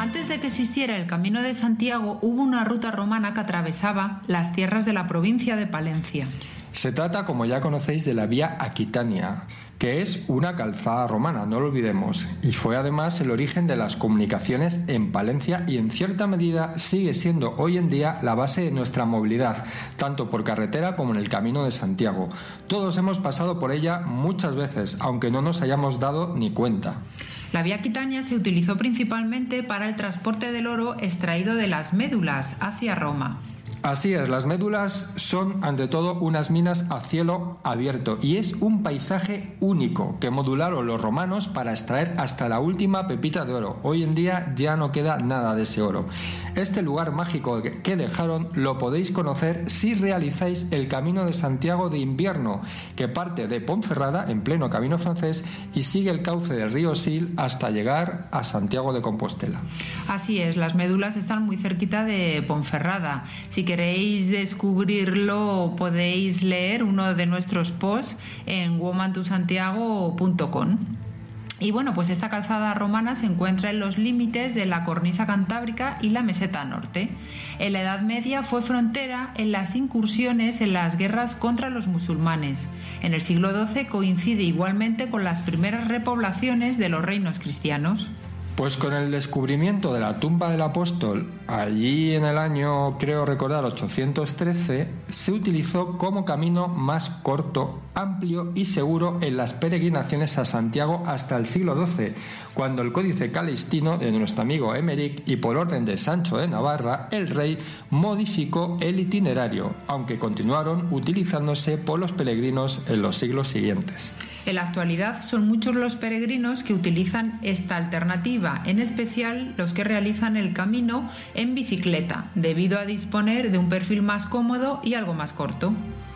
Antes de que existiera el Camino de Santiago, hubo una ruta romana que atravesaba las tierras de la provincia de Palencia. Se trata, como ya conocéis, de la Vía Aquitania, que es una calzada romana, no lo olvidemos, y fue además el origen de las comunicaciones en Palencia y en cierta medida sigue siendo hoy en día la base de nuestra movilidad, tanto por carretera como en el Camino de Santiago. Todos hemos pasado por ella muchas veces, aunque no nos hayamos dado ni cuenta. La Vía Aquitania se utilizó principalmente para el transporte del oro extraído de las médulas hacia Roma. Así es, las médulas son ante todo unas minas a cielo abierto y es un paisaje único que modularon los romanos para extraer hasta la última pepita de oro. Hoy en día ya no queda nada de ese oro. Este lugar mágico que dejaron lo podéis conocer si realizáis el Camino de Santiago de invierno, que parte de Ponferrada en pleno camino francés y sigue el cauce del río Sil hasta llegar a Santiago de Compostela. Así es, las médulas están muy cerquita de Ponferrada. Si queréis descubrirlo, podéis leer uno de nuestros posts en womantosantiago.com. Y bueno, pues esta calzada romana se encuentra en los límites de la cornisa cantábrica y la meseta norte. En la Edad Media fue frontera en las incursiones en las guerras contra los musulmanes. En el siglo XII coincide igualmente con las primeras repoblaciones de los reinos cristianos. Pues con el descubrimiento de la tumba del apóstol, allí en el año, creo recordar, 813, se utilizó como camino más corto, amplio y seguro en las peregrinaciones a Santiago hasta el siglo XII, cuando el Códice Calixtino de nuestro amigo Emeric y por orden de Sancho de Navarra, el rey modificó el itinerario, aunque continuaron utilizándose por los peregrinos en los siglos siguientes. En la actualidad son muchos los peregrinos que utilizan esta alternativa, en especial los que realizan el camino en bicicleta, debido a disponer de un perfil más cómodo y algo más corto.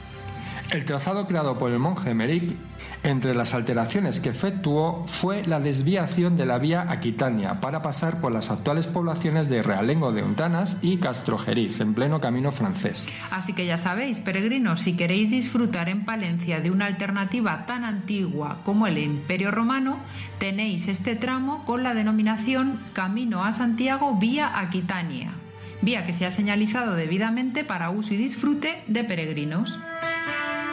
El trazado creado por el monje Emeric, entre las alteraciones que efectuó, fue la desviación de la Vía Aquitania para pasar por las actuales poblaciones de Realengo de Hontanas y Castrojeriz, en pleno camino francés. Así que ya sabéis, peregrinos, si queréis disfrutar en Palencia de una alternativa tan antigua como el Imperio Romano, tenéis este tramo con la denominación Camino a Santiago Vía Aquitania, vía que se ha señalizado debidamente para uso y disfrute de peregrinos.